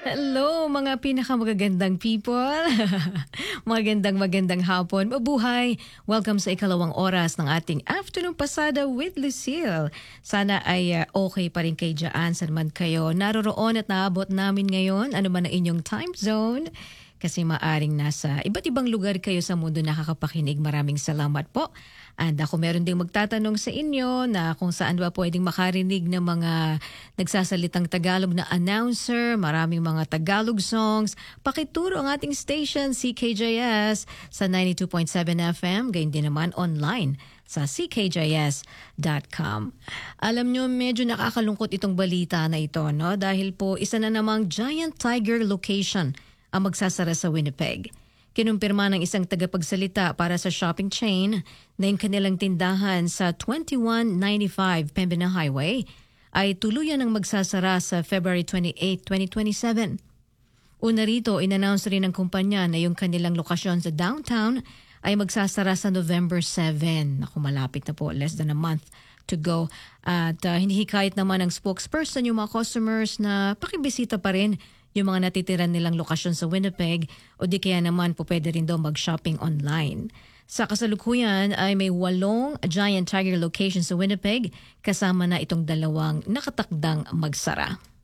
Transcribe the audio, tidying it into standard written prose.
Hello mga pinakamagagandang people. Magandang hapon. Mabuhay. Welcome sa ikalawang oras ng ating Afternoon Pasada with Lucille. Sana ay okay pa rin kayo dyan saan man kayo naroroon at naabot namin ngayon. Ano man ang inyong time zone. Kasi maaring nasa iba't ibang lugar kayo sa mundo nakakapakinig. Maraming salamat po. And ako meron ding magtatanong sa inyo na kung saan ba pwedeng makarinig ng mga nagsasalitang Tagalog na announcer, maraming mga Tagalog songs. Pakituro ang ating station, CKJS, sa 92.7 FM, gayon din naman online sa ckjs.com. Alam nyo, medyo nakakalungkot itong balita na ito, no? Dahil po isa na namang Giant Tiger location ang magsasara sa Winnipeg. Kinumpirma ng isang tagapagsalita para sa shopping chain na yung kanilang tindahan sa 2195 Pembina Highway ay tuluyan ng magsasara sa February 28, 2027. Una rito, inannounce rin ng kumpanya na yung kanilang lokasyon sa downtown ay magsasara sa November 7. Naku, malapit na po, less than a month to go. At hinihikayat naman ng spokesperson yung mga customers na pakibisita pa rin yung mga natitiran nilang lokasyon sa Winnipeg o di kaya naman po pwede rin daw mag-shopping online. Sa kasalukuyan ay may 8 Giant Tiger locations sa Winnipeg kasama na itong 2 nakatakdang magsara.